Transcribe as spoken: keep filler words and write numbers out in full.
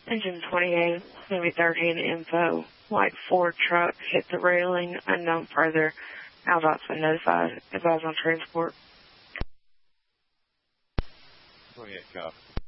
Engine twenty-eight, maybe thirteen info. Light Ford truck hit the railing, unknown further. Aldot's been notified. Advise on transport. twenty-eight copy.